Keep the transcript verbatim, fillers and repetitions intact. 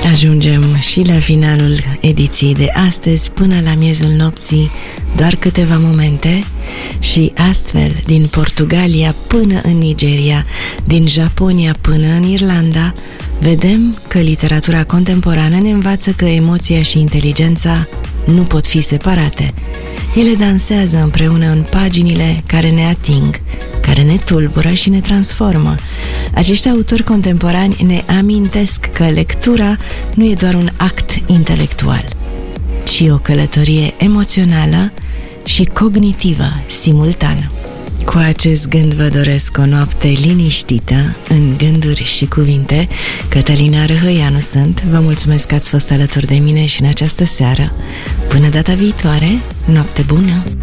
Ajungem și la finalul ediției de astăzi, până la miezul nopții, doar câteva momente și astfel, din Portugalia până în Nigeria, din Japonia până în Irlanda, vedem că literatura contemporană ne învață că emoția și inteligența nu pot fi separate. Ele dansează împreună în paginile care ne ating, care ne tulbură și ne transformă. Acești autori contemporani ne amintesc că lectura nu e doar un act intelectual, ci o călătorie emoțională și cognitivă simultană. Cu acest gând vă doresc o noapte liniștită, în gânduri și cuvinte. Cătălina Răhăianu sunt. Vă mulțumesc că ați fost alături de mine și în această seară. Până data viitoare, noapte bună!